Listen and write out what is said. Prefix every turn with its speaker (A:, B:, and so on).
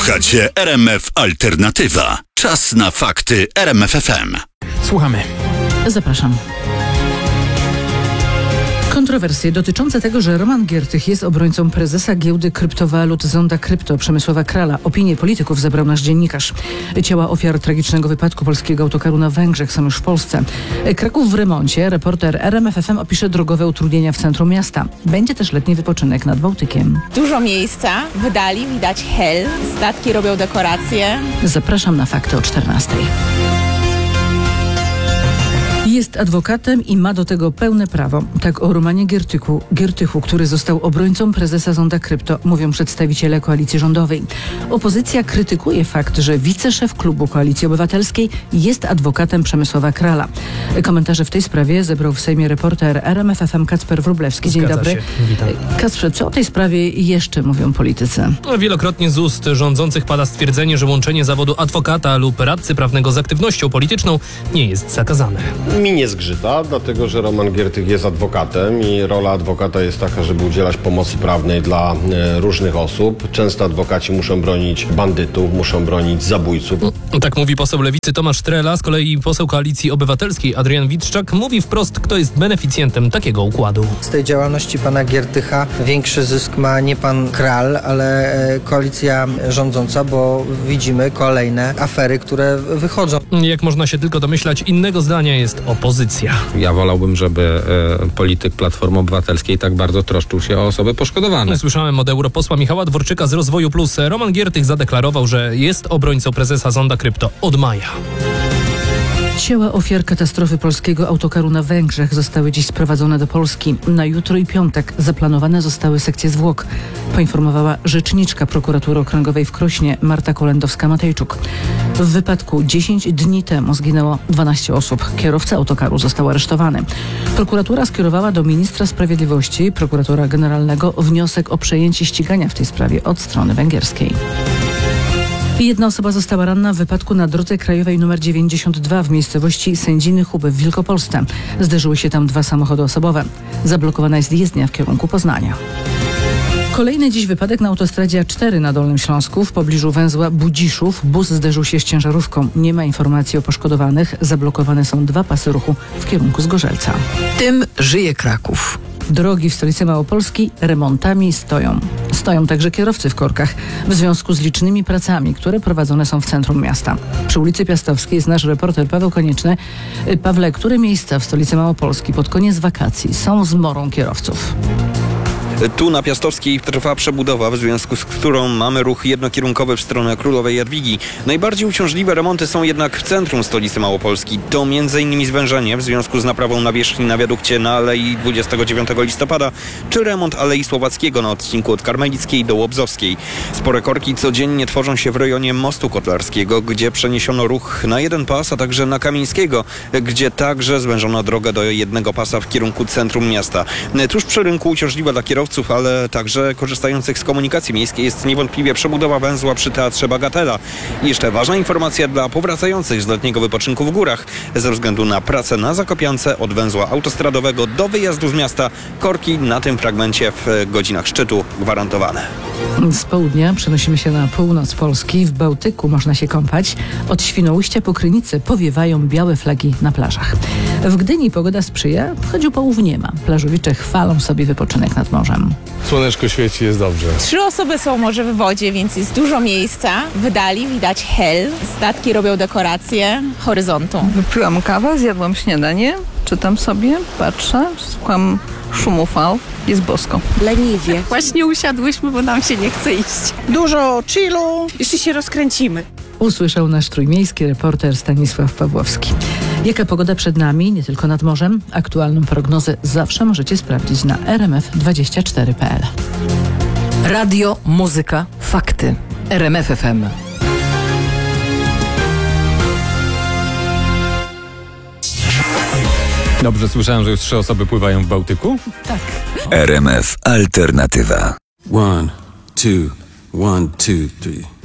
A: Słuchacie RMF Alternatywa. Czas na fakty RMF FM.
B: Słuchamy.
C: Zapraszam. Kontrowersje dotyczące tego, że Roman Giertych jest obrońcą prezesa giełdy kryptowalut Zonda Krypto Przemysława Krala. Opinie polityków zebrał nasz dziennikarz. Ciała ofiar tragicznego wypadku polskiego autokaru na Węgrzech są już w Polsce. Kraków w remoncie. Reporter RMF FM opisze drogowe utrudnienia w centrum miasta. Będzie też letni wypoczynek nad Bałtykiem.
D: Dużo miejsca wydali, widać hel, statki robią dekoracje.
C: Zapraszam na fakty o 14:00. Jest adwokatem i ma do tego pełne prawo. Tak o Romanie Giertychu, który został obrońcą prezesa Zonda Krypto, mówią przedstawiciele koalicji rządowej. Opozycja krytykuje fakt, że wiceszef klubu Koalicji Obywatelskiej jest adwokatem Przemysława Krala. Komentarze w tej sprawie zebrał w Sejmie reporter RMF FM Kacper Wróblewski. Dzień dobry.
B: Witam.
C: Kacprze, co o tej sprawie jeszcze mówią politycy?
B: Wielokrotnie z ust rządzących pada stwierdzenie, że łączenie zawodu adwokata lub radcy prawnego z aktywnością polityczną nie jest zakazane.
E: Mi nie zgrzyta, dlatego że Roman Giertych jest adwokatem i rola adwokata jest taka, żeby udzielać pomocy prawnej dla różnych osób. Często adwokaci muszą bronić bandytów, muszą bronić zabójców.
B: Tak mówi poseł Lewicy Tomasz Trela, z kolei poseł Koalicji Obywatelskiej Adrian Witczak mówi wprost, kto jest beneficjentem takiego układu.
F: Z tej działalności pana Giertycha większy zysk ma nie pan Kral, ale koalicja rządząca, bo widzimy kolejne afery, które wychodzą.
B: Jak można się tylko domyślać, innego zdania jest opozycja.
G: Ja wolałbym, żeby polityk Platformy Obywatelskiej tak bardzo troszczył się o osoby poszkodowane.
B: Słyszałem od europosła Michała Dworczyka z Rozwoju Plus. Roman Giertych zadeklarował, że jest obrońcą prezesa Zonda Krypto od maja.
C: Ciała ofiar katastrofy polskiego autokaru na Węgrzech zostały dziś sprowadzone do Polski. Na jutro i piątek zaplanowane zostały sekcje zwłok, poinformowała rzeczniczka prokuratury okręgowej w Krośnie Marta Kolendowska-Matejczuk. W wypadku 10 dni temu zginęło 12 osób. Kierowca autokaru został aresztowany. Prokuratura skierowała do ministra sprawiedliwości, prokuratora generalnego, wniosek o przejęcie ścigania w tej sprawie od strony węgierskiej. Jedna osoba została ranna w wypadku na drodze krajowej nr 92 w miejscowości Sędziny Huby w Wielkopolsce. Zderzyły się tam dwa samochody osobowe. Zablokowana jest jezdnia w kierunku Poznania. Kolejny dziś wypadek na autostradzie A4 na Dolnym Śląsku w pobliżu węzła Budziszów. Bus zderzył się z ciężarówką. Nie ma informacji o poszkodowanych. Zablokowane są dwa pasy ruchu w kierunku Zgorzelca.
H: Tym żyje Kraków.
C: Drogi w stolicy Małopolski remontami stoją. Stoją także kierowcy w korkach w związku z licznymi pracami, które prowadzone są w centrum miasta. Przy ulicy Piastowskiej jest nasz reporter Paweł Konieczny. Pawle, które miejsca w stolicy Małopolski pod koniec wakacji są zmorą kierowców?
I: Tu na Piastowskiej trwa przebudowa, w związku z którą mamy ruch jednokierunkowy w stronę Królowej Jadwigi. Najbardziej uciążliwe remonty są jednak w centrum stolicy Małopolski. To m.in. zwężenie w związku z naprawą nawierzchni na wiadukcie na Alei 29 listopada, czy remont Alei Słowackiego na odcinku od Karmelickiej do Łobzowskiej. Spore korki codziennie tworzą się w rejonie Mostu Kotlarskiego, gdzie przeniesiono ruch na jeden pas, a także na Kamieńskiego, gdzie także zwężono drogę do jednego pasa w kierunku centrum miasta. Tuż przy rynku uciążliwa dla kierowców, ale także korzystających z komunikacji miejskiej jest niewątpliwie przebudowa węzła przy Teatrze Bagatela. I jeszcze ważna informacja dla powracających z letniego wypoczynku w górach. Ze względu na pracę na Zakopiance od węzła autostradowego do wyjazdu z miasta korki na tym fragmencie w godzinach szczytu gwarantowane.
C: Z południa przenosimy się na północ Polski. W Bałtyku można się kąpać. Od Świnoujścia po Krynicę powiewają białe flagi na plażach. W Gdyni pogoda sprzyja, choć upałów nie ma. Plażowicze chwalą sobie wypoczynek nad morzem.
J: Słoneczko świeci, jest dobrze.
D: 3 osoby są może w wodzie, więc jest dużo miejsca. Wydali, widać hel, statki robią dekoracje horyzontu.
H: Wypiłam kawę, zjadłam śniadanie, czytam sobie, patrzę, słucham szumu fal. Jest bosko.
D: Leniwie.
K: Właśnie usiadłyśmy, bo nam się nie chce iść.
D: Dużo chillu. Jeszcze się rozkręcimy.
C: Usłyszał nasz trójmiejski reporter Stanisław Pawłowski. Jaka pogoda przed nami, nie tylko nad morzem? Aktualną prognozę zawsze możecie sprawdzić na rmf24.pl.
H: Radio, muzyka, fakty. RMF FM.
G: Dobrze słyszałem, że już 3 osoby pływają w Bałtyku?
C: Tak.
A: RMF Alternatywa.
J: 1, 2, 1, 2, 3.